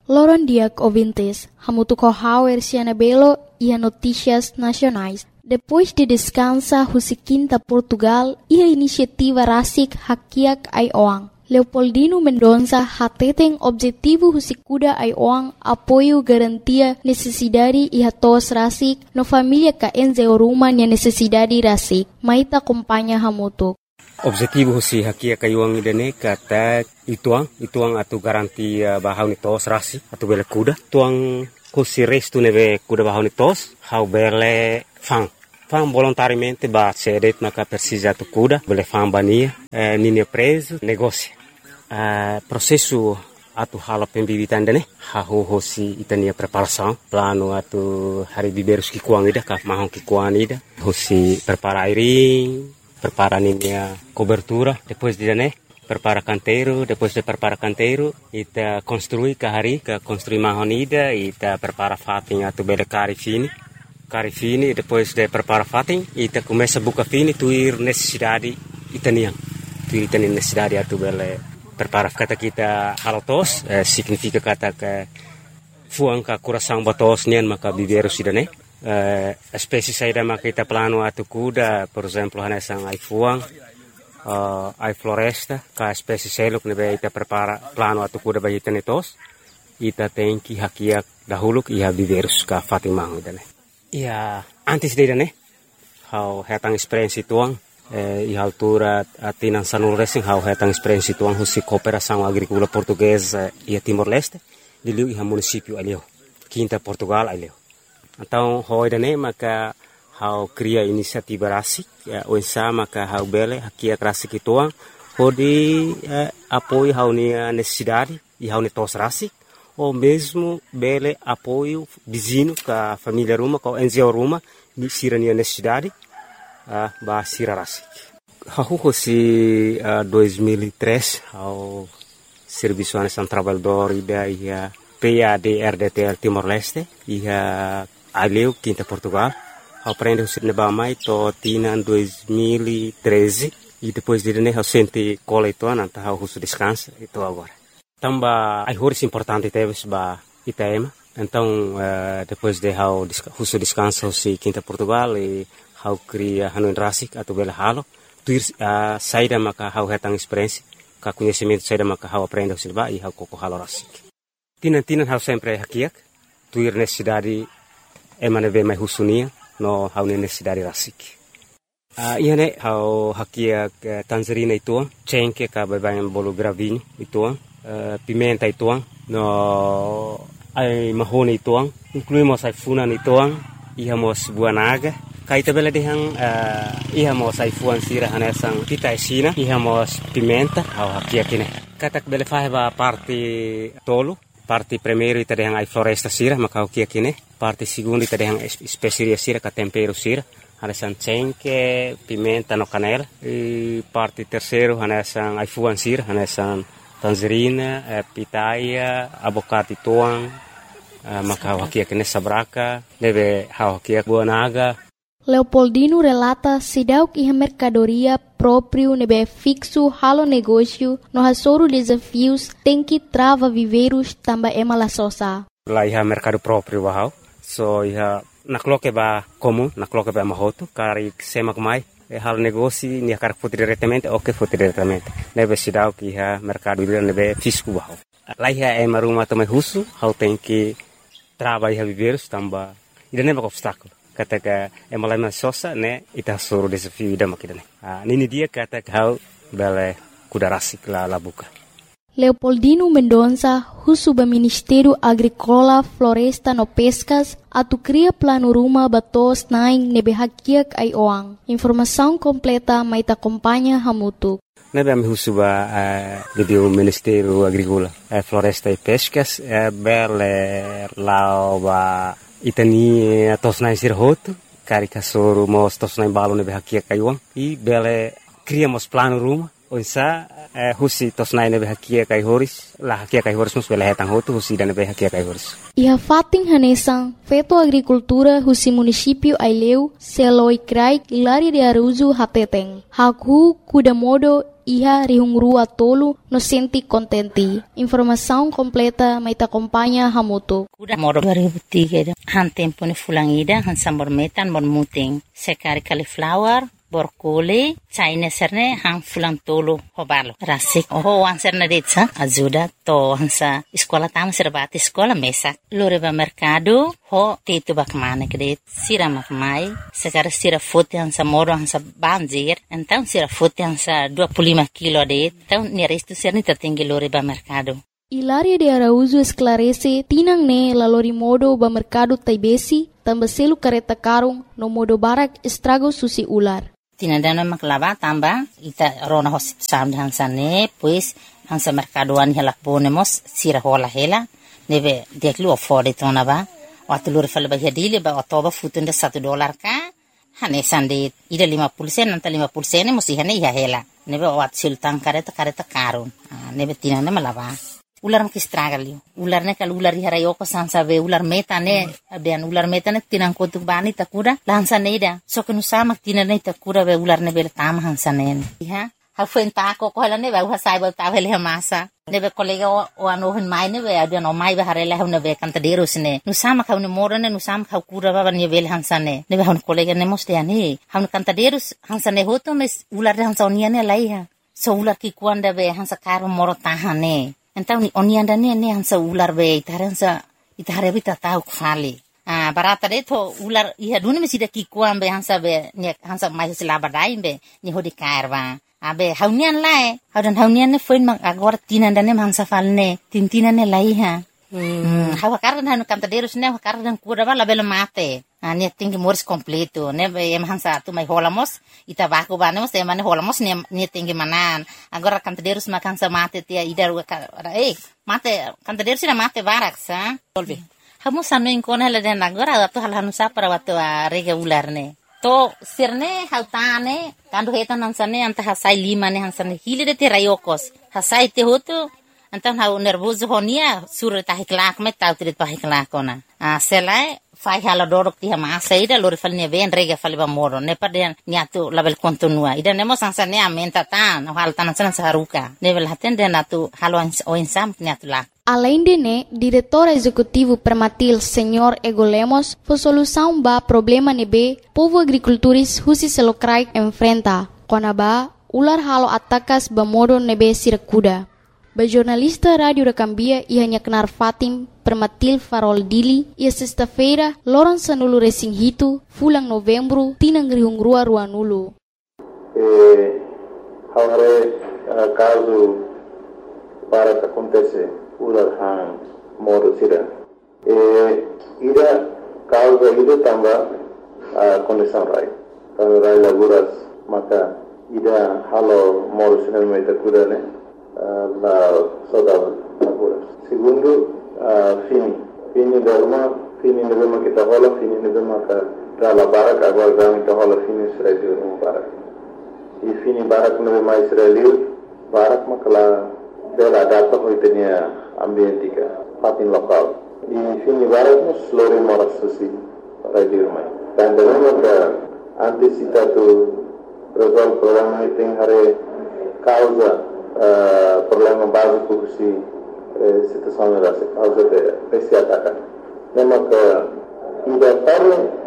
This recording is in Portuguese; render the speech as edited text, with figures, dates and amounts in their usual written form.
Loron Diak ouvintes, hamutuco hauer Cianabelo e a notícias nacionais. Depois de descansa Husiquinta Portugal e a iniciativa Rasik Hakiak Aioang. Leopoldino Mendonça hateten objetivo Husikuda Aioang apoio garantia necessidade e hatos Rasik no família ka enzeoruma nia necessidade Rasik. Maita acompanha hamutuk. Objetivo husi hakia kayuang idane kata ituang atu garantia bahau ni tos rasi atu bele kuda tuang husi restu neve kuda bahau ni tos hau bele fang volontariamente ba cedet maka persija tu kuda bele fang bania nini preso negócio processo atu hala pembibitan dane hau husi itania preparação plano atu hari biberus ki kuang ida ka mahong ki kuang ida husi prepara airing prepara a cobertura, depois de prepara canteiro, depois de prepara canteiro, ita construi kahari, construi mahonida, ita prepara fating atu bele cari fini, depois de prepara fating, ita começa buka fini, tuir necessidade itaniang, tuir itani necessidade atu bele prepara kata kita halotos, significa kata ke fuang ka coração batos nian maka biberu sidane. Espécie saída makita plano atu kuda, por exemplo, hanesang ai fuang, ai floresta, ka espécie seluk nebe ita prepara plano atu kuda bagi tenetos, ita tenki hakiak dahuluk iha biverus ka fatimang idane. Ia antes de idane, hau hetang experiência tuang, iha altura atinan sanul racing hau hetang experiência tuang husi cooperação agrícola portuguesa ia Timor-Leste, diliu iha município alio, Quinta Portugal alio. Então, hoidane maka hau cria inisiativa rasik, oinsa maka hau bele hakia rasik ituang, hodi apoio hau nia necessidade e hau netos rasik, ou mesmo bele apoio vizinho ka família ruma, ka NGO ruma, ni sira nia necessidade, ba sira rasik. Hau hosi 2003, hau Serviço Nacional Trabalhador ida ia PAD-RDTL Timor-Leste, ia aleu Quinta Portugal, aprende o cinema mai to tinan 2013 e depois de né sente cola itu anta hau husu descansa itu agora. Tamba ai horis importante teves ba Itaema. Então depois de hau husu descansa husi Quinta Portugal e hau cria hanu rasik atau bela halo tuir saída maka hau hetang experiência ka conhecimento saída maka hau aprende o cinema e hau koko halo rasik. Tinan hau sempre hakiak tuir necessidade emane ve mai husunia no hau necessidade rasik. Iane hau hakia tangerina ituang, cengke ka babayan bolo gravini ituang, pimenta ituang, no ai mahone ituang, incluímos ai funan ituang, ihamos buanaga, kaita bela dehang ihamos ai fuan sira hanesang pita esina, ihamos pimenta hau hakia kine. Katak bela faheba parte tolo, parte primeiro ita dehang ai floresta sira maka hakia kine. Parte segundo ita dehang especiaria sira ka tempero sira hanesan cengke, pimenta no canela e parte terceiro hanesan ai fuan sira hanesan tangerina, pitaia, abocate tuang maka hakia kene sabraka deve hakia buanaga. Leopoldino relata sidauk iha mercadoria próprio nebe fixo halo negócio no hasoro desafios tem que trava viveiros tamba emala sosa. Lá iha mercado próprio bahau. So iha nakloke ba comum, nakloke ba mahoto, kari semak mai, hal negócio ni akar foto diretamente, ok foto diretamente. Nebe sidau que iha mercado livre nebe fisco bahau. Lá iha maruma também husu, hal tem que trava iha viveiros tamba, ida nebe obstáculo. Kata ka emalai sosa ne ita soro desafio ida makidane. Nini dia kata hau bele kuda rasik la buka. Leopoldino Mendonça, husuba Ministério Agrícola, Floresta no Pescas, atu cria plano ruma batos naing nebe hakiak Aioang. Informação completa maita acompanha hamutuk. Nebe ami husuba o Ministério Agrícola, Floresta e Pescas, bele lao ba itani tos naing sirhoto, kari kasoro mos tos naing balo nebe hakiak Aioang, e bele criamos plano ruma. Onsa husi tos naing nebe hakia kai horis la hakia kai horis mus bela hetang hotu husi dan nebe hakia kai horis. Iha fating hanesang feto agricultura husi município Aileu, Seloi Krai, Ilari de Aruzu Hateteng. Haku kuda modo iha rihungrua tolu no senti kontenti. Informação completa mai ta acompanha Hamutu. Udah moro 2003 han tempo ni fulangida han sambor metan bon muting sekari cauliflower borkole China serne han fulang tolo hobalo rasik wan serne detsa ajuda to hansa sekolah tamu serbati sekolah mesak loreba mercado ho tetu bakmane kedet sira makmai sekar sira fote hansa moro hansa banjir então sira fote hansa 25 kilo det então ni resto serni tertinggi loreba mercado. Hilaria de Araújo esclarece tinang ne lalori modo ba mercado taibesi tambah selu kareta karung no modo barak estrago susi ular. Tinandana maklava tamba ita rona hosit sam hansane pues hansa mercadoan hela ponemos sira hola hela neve deklu afford tona ba watulur fal ba hedile ba otoba futunda $1 ka hane sande ida 50% nanta 50% musi hane ya hela neve wat sultan kareta karun neve tinana malava ular makistragalio ular ne kal ular hara yoko sansa be ular metane abian ular metane tinang kotuk bani takuda lansa neda so kenu sama tinane takuda be ular ne bel tam hansanen ha ha fenta ko ko ne be ha sai be ta hele masa ne be kolega o ano hen mai ne be abian o mai be harela ne be kanta deros ne nu sama ka ne morane nu sama ka kura ba ne bel hansane ne be han kolega ne moste ani han kanta deros hansane hoto mes ular hansonia ne laiha so ular ki kuanda be hansa karo moro tahane. Então oni anda ne hansa ular be itare bita tau khali barata de to ular iha duni mesida ki kuam be hansa be ne hansa mai sila badai be ni hodi karwa abe haunian lae haunian ne foin mang agora tinanda ne hansa falne tintina ne laiha hawa kardan hanu kanta derus ne kardan kura bala bela mate ne tinggi moris completo ne em hansa tu mai holamos ita baku banemos e mane holamos ne tinggi manan agora kanta derus makan sa mate tia idar mate kanta derus na mate barak sa olbi hamu sanu inkona le den agora tu hal hanu sa para watu rege ular ne to sirne hautane kandu hetan hansane anta hasai lima ne hansane hili de te rayokos hasai te hotu Então, hau nervoso honia, sura tahiklak me tau trit pahiklak ona. Selai, fai hala dorok tiha masa ida lori fal ne ben rega fal ba moro ne paden niatu label kontinua. Ida nemo sansa ne amenta tan, hal tanan san saruka. Nevel haten de natu halo o insam niatu lak. Além de né, diretor executivo permatil Senhor Ego Lemos, foi solução ba problema nebe povo agricultores husi selokrai enfrenta. Konaba ular halo atakas ba modo nebe sirakuda. Jornalista Rádio da Cambia ia Knar Fatim Permatil Farol Dili ia sexta-feira Loran Sanulu Resinghito fulang Novembro tinang rihungrua Ruanulu. Haure caso para que acontece ular han modo sira. Ida causa ida tamba condição rai. Kalau rai laguras maka ida halo modo sira meta kudane. La saudade agora. Segundo, fini nevema kita rola, fini nevema ka la barak agora kami kita rola fini Israel no barak. E fini barak nevema Israel barak makala bela data hoitenia ambientika patin lokal. E fini barak no slori moras susi radio mai. Dan devema ka antisipatu resolve problema iting hare causa problema básico si situação era causa de esse ataque. Lembra que ida para